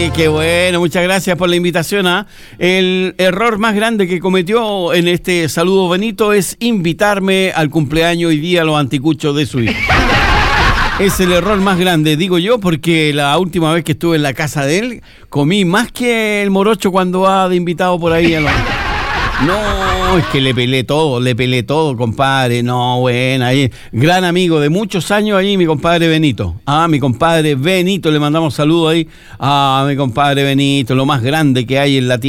qué bueno, muchas gracias por la invitación. El error más grande que cometió en este saludo Benito es invitarme al cumpleaños hoy día a los anticuchos de su hijo. Es el error más grande, digo yo, porque la última vez que estuve en la casa de él, comí más que el morocho cuando va de invitado por ahí. No, es que le pelé todo, compadre. No, bueno, ahí, gran amigo de muchos años ahí, mi compadre Benito. Mi compadre Benito, le mandamos saludos ahí a mi compadre Benito, lo más grande que hay en la tierra.